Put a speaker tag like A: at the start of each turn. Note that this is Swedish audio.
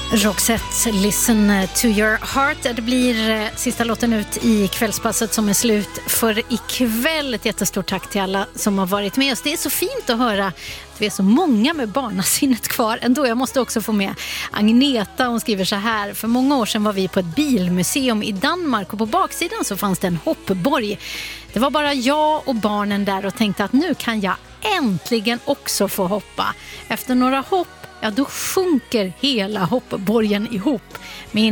A: Roxette, Listen to your heart. Det blir sista låten ut i kvällspasset som är slut för ikväll. Ett jättestort tack till alla som har varit med oss. Det är så fint att höra att vi är så många med barnasinnet kvar. Ändå, jag måste också få med Agneta. Hon skriver så här: för många år sedan var vi på ett bilmuseum i Danmark och på baksidan så fanns det en hoppborg. Det var bara jag och barnen där och tänkte att nu kan jag äntligen också få hoppa. Efter några hopp, ja då sjunker hela hoppborgen ihop.